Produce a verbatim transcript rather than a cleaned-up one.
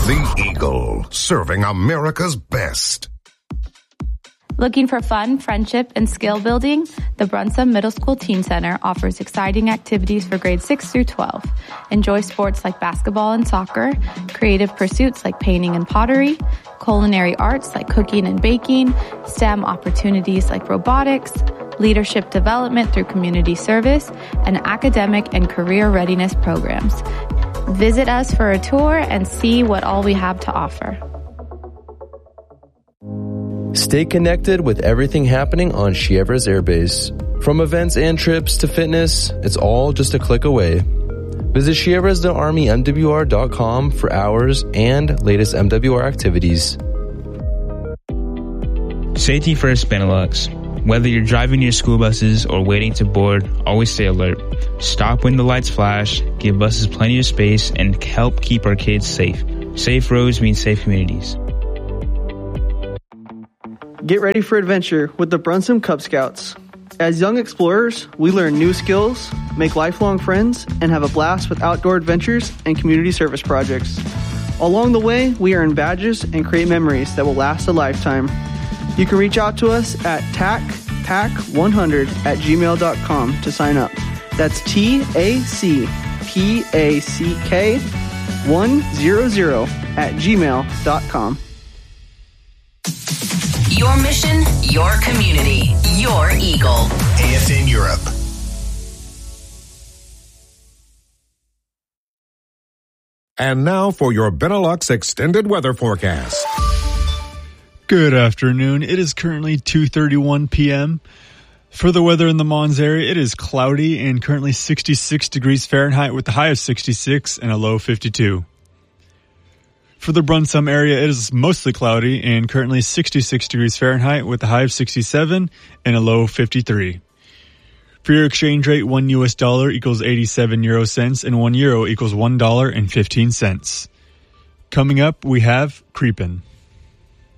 The Eagle, serving America's best. Looking for fun, friendship, and skill building? The Brunsum Middle School Teen Center offers exciting activities for grades six through twelve. Enjoy sports like basketball and soccer, creative pursuits like painting and pottery, culinary arts like cooking and baking, STEM opportunities like robotics, leadership development through community service, and academic and career readiness programs. Visit us for a tour and see what all we have to offer. Stay connected with everything happening on Chievrez Air Base. From events and trips to fitness, it's all just a click away. Visit Chievrez de Army M W R dot com for hours and latest M W R activities. Safety First Benelux. Whether you're driving your school buses or waiting to board, always stay alert. Stop when the lights flash, give buses plenty of space, and help keep our kids safe. Safe roads mean safe communities. Get ready for adventure with the Brunsum Cub Scouts. As young explorers, we learn new skills, make lifelong friends, and have a blast with outdoor adventures and community service projects. Along the way, we earn badges and create memories that will last a lifetime. You can reach out to us at tac pack one hundred at gmail dot com to sign up. That's T A C P A C K one hundred at gmail dot com. Your mission, your community, your Eagle. A F N Europe. And now for your Benelux extended weather forecast. Good afternoon. It is currently two thirty-one p.m. For the weather in the Mons area, it is cloudy and currently sixty-six degrees Fahrenheit with a high of sixty-six and a low of fifty-two. For the Brunsum area, it is mostly cloudy and currently sixty-six degrees Fahrenheit with a high of sixty-seven and a low of fifty-three. For your exchange rate, one U S dollar equals eighty-seven euro cents and one euro equals one dollar and fifteen cents. Coming up, we have Creepin'.